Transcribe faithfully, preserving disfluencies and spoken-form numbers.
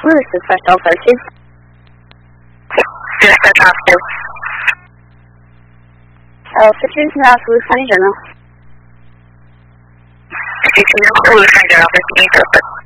Blue, this is Special thirteen. Yes, that's off too. Uh, situation out to Lieutenant General. Situation out to Lieutenant General, fifteen, perfect.